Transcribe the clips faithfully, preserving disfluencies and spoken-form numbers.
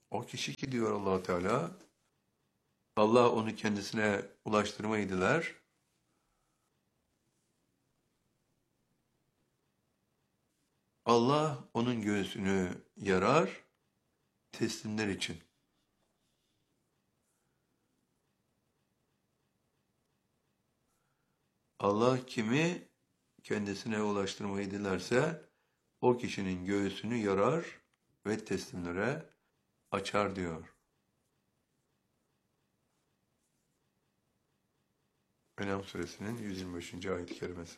O kişi ki diyor Allah Teala, Allah onu kendisine ulaştırmayı diler. Allah onun göğsünü yarar teslimler için. Allah kimi kendisine ulaştırmayı dilerse o kişinin göğsünü yarar ve teslimlere açar diyor. En'am suresinin yüz yirmi beşinci ayet-i kerimesi.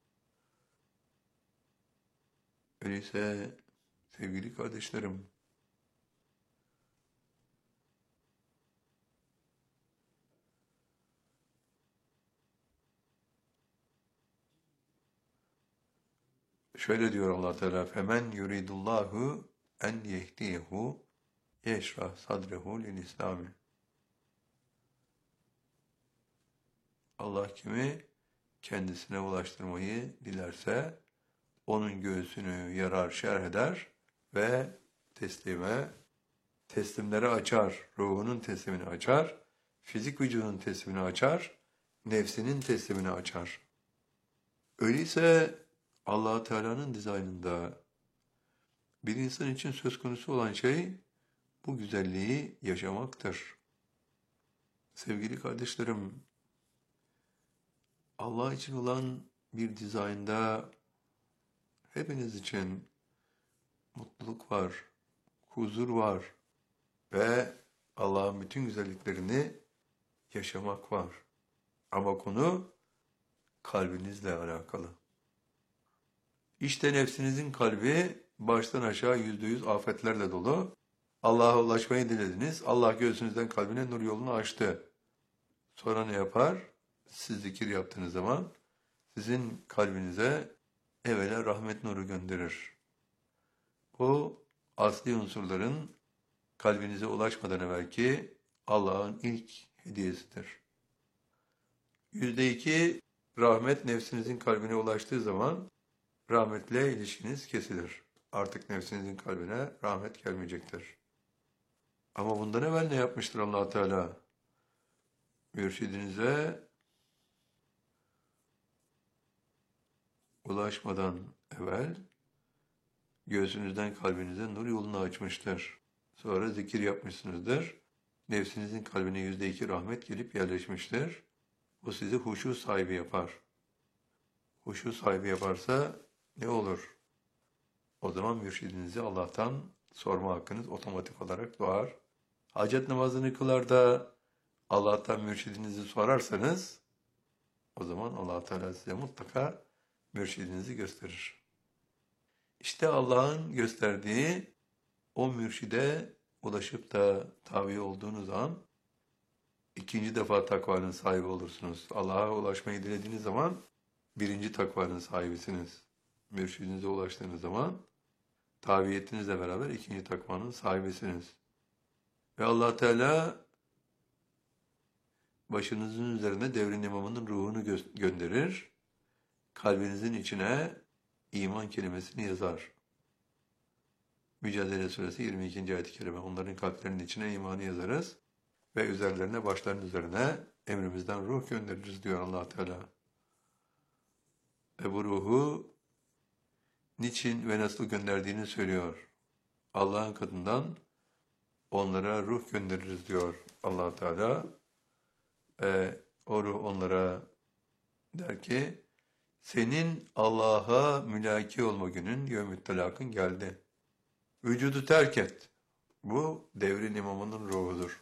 Öyleyse sevgili kardeşlerim, şöyle diyor Allah Teala: "Femen yuridullahu en yehdiyehu yeşrah sadrehu lil İslami." Allah kimi kendisine ulaştırmayı dilerse onun göğsünü yarar, şerh eder ve teslime, teslimleri açar, ruhunun teslimini açar, fizik vücudun teslimini açar, nefsinin teslimini açar. Öyleyse Allah Teala'nın dizaynında bir insan için söz konusu olan şey bu güzelliği yaşamaktır. Sevgili kardeşlerim, Allah için olan bir dizaynda hepiniz için mutluluk var, huzur var ve Allah'ın bütün güzelliklerini yaşamak var. Ama konu kalbinizle alakalı. İşte nefsinizin kalbi baştan aşağı yüzde yüz afetlerle dolu. Allah'a ulaşmayı dilediniz. Allah göğsünüzden kalbine nur yolunu açtı. Sonra ne yapar? Siz zikir yaptığınız zaman sizin kalbinize evvela rahmet nuru gönderir. Bu asli unsurların kalbinize ulaşmadan evvelki Allah'ın ilk hediyesidir. Yüzde iki rahmet nefsinizin kalbine ulaştığı zaman rahmetle ilişkiniz kesilir. Artık nefsinizin kalbine rahmet gelmeyecektir. Ama bundan evvel ne yapmıştır Allah Teala? Mürşidinize ulaşmadan evvel göğsünüzden kalbinize nur yolunu açmıştır. Sonra zikir yapmışsınızdır. Nefsinizin kalbine yüzde iki rahmet gelip yerleşmiştir. Bu sizi huşu sahibi yapar. Huşu sahibi yaparsa ne olur? O zaman mürşidinizi Allah'tan sorma hakkınız otomatik olarak doğar. Hacet namazını kılar da Allah'tan mürşidinizi sorarsanız o zaman Allah Teala size mutlaka mürşidinizi gösterir. İşte Allah'ın gösterdiği o mürşide ulaşıp da tabi olduğunuz an ikinci defa takvanın sahibi olursunuz. Allah'a ulaşmayı dilediğiniz zaman birinci takvanın sahibisiniz. Mürşidinize ulaştığınız zaman tabiiyetinizle beraber ikinci takvanın sahibisiniz. Ve Allah Teala başınızın üzerine devrin imamının ruhunu gö- gönderir. Kalbinizin içine iman kelimesini yazar. Mücadele Suresi yirmi ikinci ayet-i kerime. Onların kalplerinin içine imanı yazarız ve üzerlerine, başlarının üzerine emrimizden ruh göndeririz diyor Allah Teala. Ve bu ruhu niçin ve nasıl gönderdiğini söylüyor. Allah'ın katından onlara ruh göndeririz diyor Allah Teala. E, o ruh onlara der ki, senin Allah'a mülaki olma günün, yevmü telakın geldi. Vücudu terk et. Bu devrin imamının ruhudur.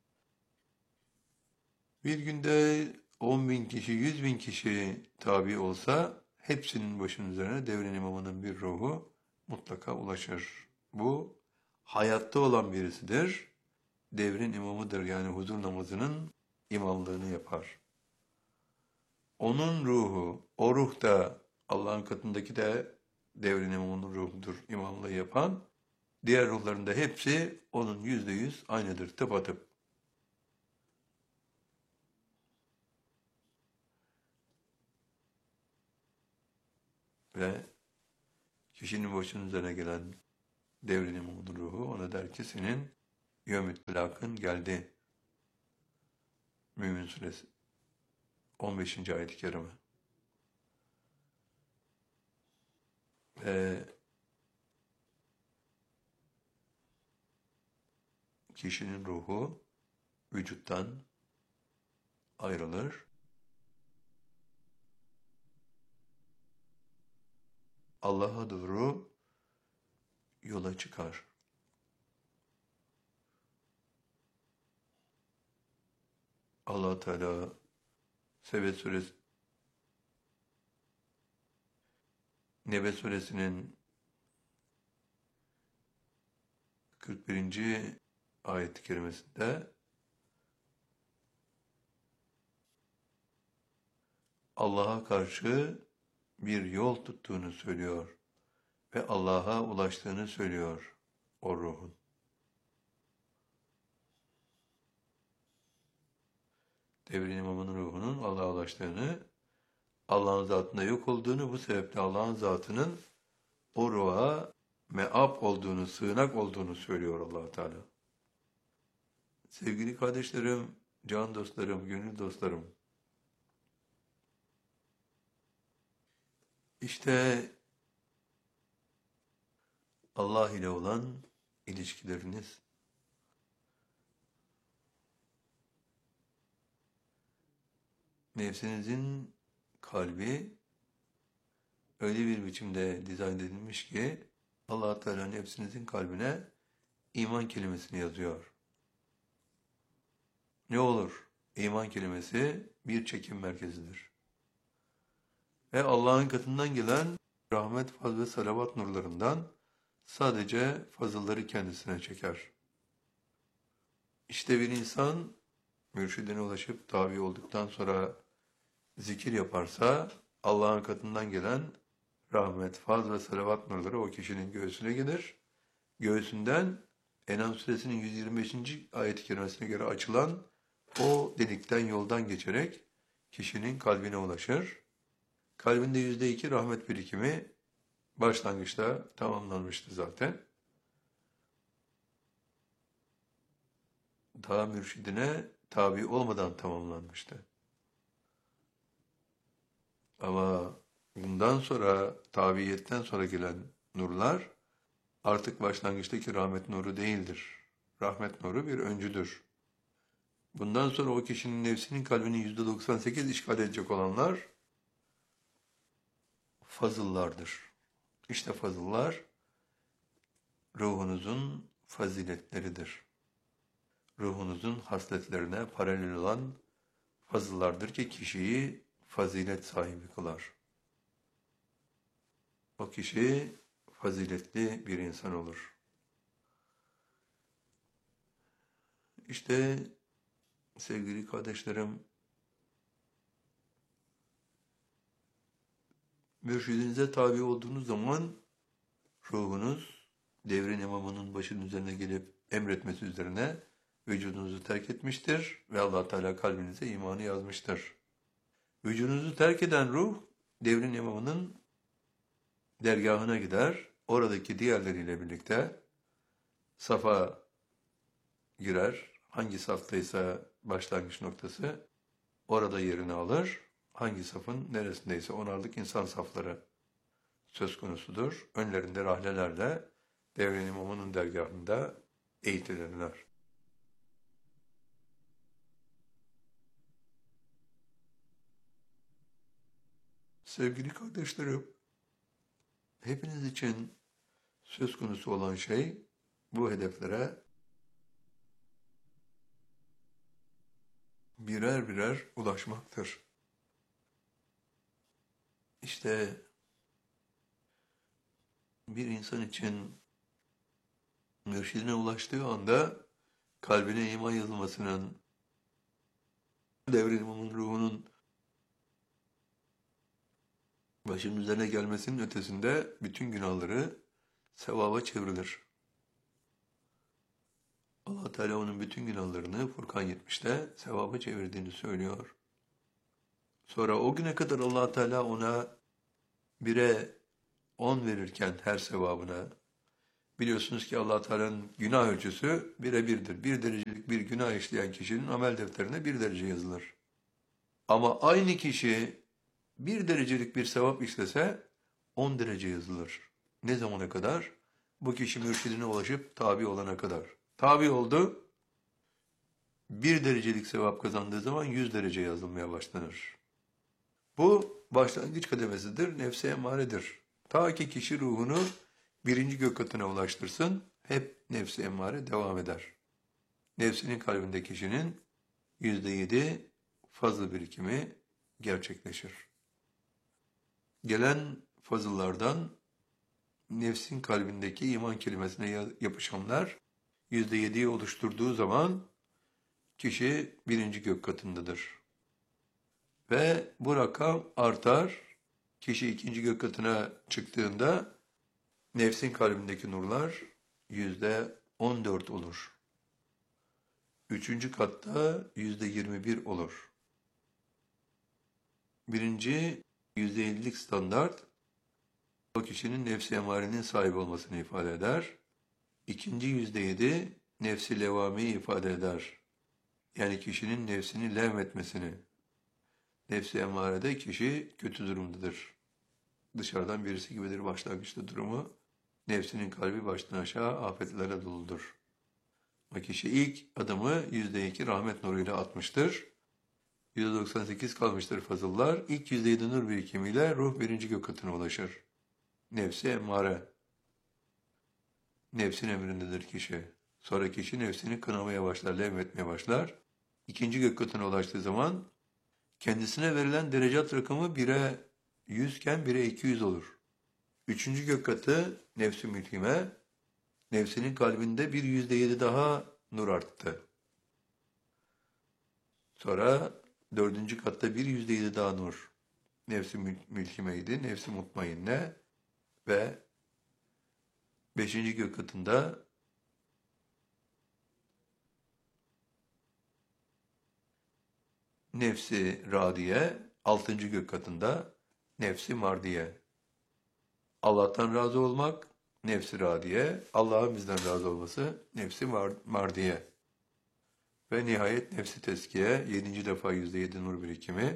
Bir günde on bin kişi, yüz bin kişi tabi olsa hepsinin başının üzerine devrin imamının bir ruhu mutlaka ulaşır. Bu hayatta olan birisidir. Devrin imamıdır, yani huzur namazının imamlığını yapar. Onun ruhu, o ruh da Allah'ın katındaki de devrin imamının ruhudur, imamlığı yapan. Diğer ruhların da hepsi onun yüzde yüz aynıdır, tıpatıp. Ve kişinin başının üzerine gelen devrin imamının ruhu ona der ki, senin Yevmü't Telak'ın geldi. Mümin Suresi on beşinci ayet-i kerime. Ve kişinin ruhu vücuttan ayrılır. Allah'a doğru yola çıkar. Allah Teala Sebe suresi Nebe suresinin kırk birinci ayet-i kerimesinde Allah'a karşı bir yol tuttuğunu söylüyor ve Allah'a ulaştığını söylüyor o ruhun. Devrin imamının ruhunun Allah'a ulaştığını, Allah'ın zatında yok olduğunu, bu sebeple Allah'ın zatının o ruha meab olduğunu, sığınak olduğunu söylüyor Allah Teala. Sevgili kardeşlerim, can dostlarım, gönül dostlarım, İşte Allah ile olan ilişkileriniz, nefsinizin kalbi öyle bir biçimde dizayn edilmiş ki Allah Teala nefsinizin kalbine iman kelimesini yazıyor. Ne olur? İman kelimesi bir çekim merkezidir. Ve Allah'ın katından gelen rahmet, faz ve salavat nurlarından sadece fazılları kendisine çeker. İşte bir insan mürşidine ulaşıp tabi olduktan sonra zikir yaparsa Allah'ın katından gelen rahmet, faz ve salavat nurları o kişinin göğsüne gelir. Göğsünden En'am suresinin yüz yirmi beşinci ayet-i kerimesine göre açılan o delikten yoldan geçerek kişinin kalbine ulaşır. Kalbinde yüzde iki rahmet birikimi başlangıçta tamamlanmıştı zaten. Daha mürşidine tabi olmadan tamamlanmıştı. Ama bundan sonra, tabiiyetten sonra gelen nurlar artık başlangıçtaki rahmet nuru değildir. Rahmet nuru bir öncüdür. Bundan sonra o kişinin nefsinin kalbinin yüzde doksan sekiz işgal edecek olanlar fazıllardır. İşte fazıllar ruhunuzun faziletleridir. Ruhunuzun hasletlerine paralel olan fazıllardır ki kişiyi fazilet sahibi kılar. O kişi faziletli bir insan olur. İşte sevgili kardeşlerim, mürşidinize tabi olduğunuz zaman ruhunuz devrin imamının başının üzerine gelip emretmesi üzerine vücudunuzu terk etmiştir ve Allah Teala kalbinize imanı yazmıştır. Vücudunuzu terk eden ruh devrin imamının dergahına gider, oradaki diğerleriyle birlikte safa girer. Hangi saftaysa başlangıç noktası orada yerini alır. Hangi safın neresindeyse onarlık insan safları söz konusudur. Önlerinde rahlelerle devrin imamının dergahında eğitilirler. Sevgili kardeşlerim, hepiniz için söz konusu olan şey bu hedeflere birer birer ulaşmaktır. İşte bir insan için mürşidine ulaştığı anda kalbine iman yazılmasının, devrin imamın ruhunun başının üzerine gelmesinin ötesinde bütün günahları sevaba çevrilir. Allah Teala onun bütün günahlarını Furkan yetmişte sevaba çevirdiğini söylüyor. Sonra o güne kadar Allah Teala ona bire on verirken her sevabına Biliyorsunuz ki Allah Teala'nın günah ölçüsü bire birdir. Bir derecelik bir günah işleyen kişinin amel defterine bir derece yazılır. Ama aynı kişi bir derecelik bir sevap işlese on derece yazılır. Ne zamana kadar? Bu kişi mürşidine ulaşıp tabi olana kadar. Tabi oldu, bir derecelik sevap kazandığı zaman yüz derece yazılmaya başlanır. Bu başlangıç kademesidir, nefse emaredir. Ta ki kişi ruhunu birinci gök katına ulaştırsın, hep nefsi emmare devam eder. Nefsinin kalbinde kişinin yüzde yedi fazıl birikimi gerçekleşir. Gelen fazıllardan nefsin kalbindeki iman kelimesine yapışanlar yüzde yediyi oluşturduğu zaman kişi birinci gök katındadır. Ve bu rakam artar. Kişi ikinci gök katına çıktığında nefsin kalbindeki nurlar yüzde on dört olur. Üçüncü katta yüzde yirmi bir olur. Birinci yüzde ellilik standart o kişinin nefsi emarenin sahibi olmasını ifade eder. İkinci yüzde yedi nefsi levamiyi ifade eder. Yani kişinin nefsini levmetmesini. Nefsi emarede kişi kötü durumdadır. Dışarıdan birisi gibidir başlangıçta durumu. Nefsinin kalbi baştan aşağı afetlere doludur. O kişi ilk adımı yüzde iki rahmet nuruyla atmıştır. yüzde doksan sekiz kalmıştır fazıllar. İlk yüzde yedi nur birikimiyle ruh birinci gök katına ulaşır. Nefsi emmare. Nefsin emrindedir kişi. Sonra kişi nefsini kınamaya başlar, levmetmeye başlar. İkinci gök katına ulaştığı zaman kendisine verilen derecat rakamı bire yüz iken bire iki yüz olur. Üçüncü gök katı nefs-i mülhime, nefsinin kalbinde bir yüzde yedi daha nur arttı. Sonra dördüncü katta bir yüzde yedi daha nur. Nefs-i mülhimeydi, nefs-i mutmainne ve beşinci gök katında nefsi radiye, altıncı gök katında nefsi mardiye. Allah'tan razı olmak, nefsi radiye, Allah'ın bizden razı olması, nefsi mardiye. Ve nihayet nefsi teskiye, yedinci defa yüzde yedi nur birikimi,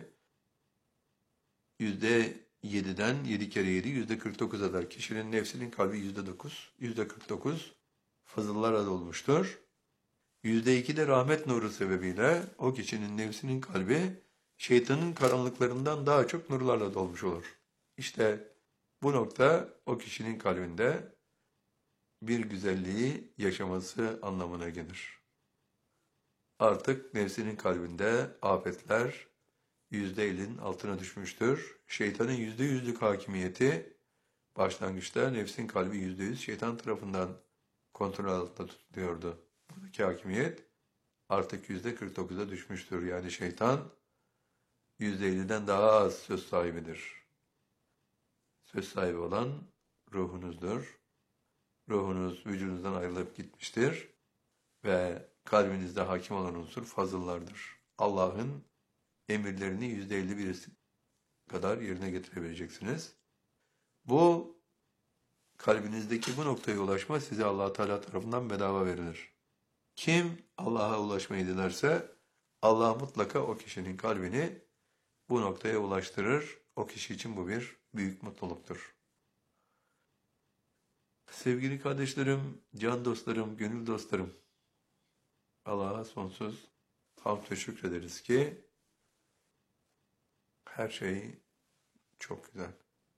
yüzde yediden yedi kere yedi, yüzde kırk dokuz eder. Kişinin nefsinin kalbi yüzde dokuz, yüzde kırk dokuz fazıllara dolmuştur. yüzde iki de rahmet nuru sebebiyle o kişinin nefsinin kalbi şeytanın karanlıklarından daha çok nurlarla dolmuş olur. İşte bu nokta o kişinin kalbinde bir güzelliği yaşaması anlamına gelir. Artık nefsinin kalbinde afetler yüzde ellinin altına düşmüştür. Şeytanın yüzde yüzlük hakimiyeti başlangıçta nefsin kalbi yüzde yüz şeytan tarafından kontrol altında tutuluyordu. Buradaki hakimiyet artık yüzde kırk dokuza düşmüştür. Yani şeytan yüzde elliden daha az söz sahibidir. Söz sahibi olan ruhunuzdur. Ruhunuz vücudunuzdan ayrılıp gitmiştir ve kalbinizde hakim olan unsur fazıllardır. Allah'ın emirlerini yüzde elli bir kadar yerine getirebileceksiniz. Bu kalbinizdeki bu noktaya ulaşma size Allah Teala tarafından bedava verilir. Kim Allah'a ulaşmayı dilerse Allah mutlaka o kişinin kalbini bu noktaya ulaştırır. O kişi için bu bir büyük mutluluktur. Sevgili kardeşlerim, can dostlarım, gönül dostlarım, Allah'a sonsuz hamd ve şükrederiz ki her şey çok güzel.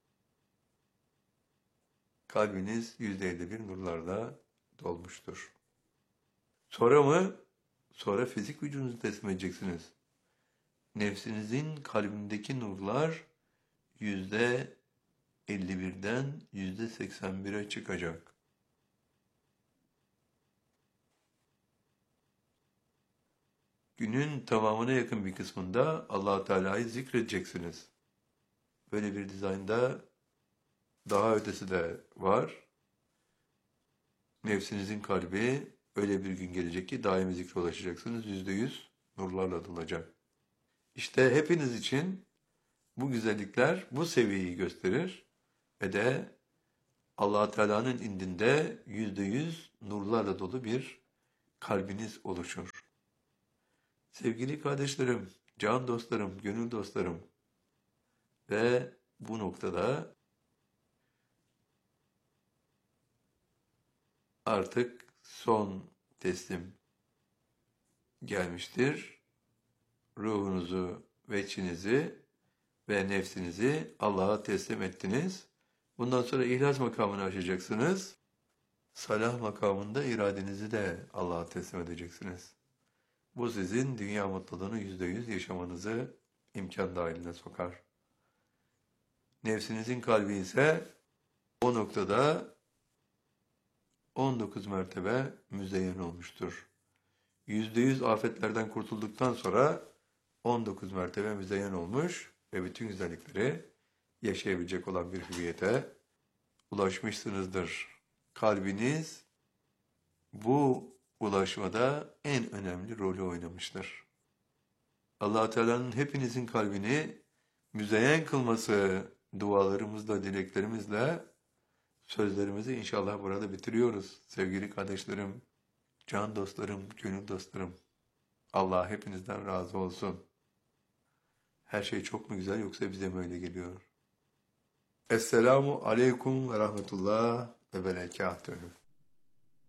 Kalbiniz yüzde elli bir nurlarla dolmuştur. Sonra mı? Sonra fizik vücudunuzu teslim edeceksiniz. Nefsinizin kalbindeki nurlar yüzde elli birden yüzde seksen bire çıkacak. Günün tamamına yakın bir kısmında Allah Teala'yı zikredeceksiniz. Böyle bir dizaynda daha ötesi de var. Nefsinizin kalbi öyle bir gün gelecek ki daimi zikre ulaşacaksınız. Yüzde yüz nurlarla dolacak. İşte hepiniz için bu güzellikler bu seviyeyi gösterir ve de Allah Teala'nın indinde yüzde yüz nurlarla dolu bir kalbiniz oluşur. Sevgili kardeşlerim, can dostlarım, gönül dostlarım ve bu noktada artık son teslim gelmiştir. Ruhunuzu ve içinizi ve nefsinizi Allah'a teslim ettiniz. Bundan sonra ihlas makamını aşacaksınız. Salah makamında iradenizi de Allah'a teslim edeceksiniz. Bu sizin dünya mutluluğunu yüzde yüz yaşamanızı imkan dahiline sokar. Nefsinizin kalbi ise o noktada on dokuz mertebe müzeyyen olmuştur. yüzde yüz afetlerden kurtulduktan sonra on dokuz mertebe müzeyyen olmuş ve bütün güzellikleri yaşayabilecek olan bir hüviyete ulaşmışsınızdır. Kalbiniz bu ulaşmada en önemli rolü oynamıştır. Allah Teala'nın hepinizin kalbini müzeyyen kılması dualarımızla, dileklerimizle sözlerimizi inşallah burada bitiriyoruz. Sevgili kardeşlerim, can dostlarım, gönül dostlarım. Allah hepinizden razı olsun. Her şey çok mu güzel yoksa bize mi öyle geliyor? Esselamu aleyküm ve rahmetullah ve berekatühü.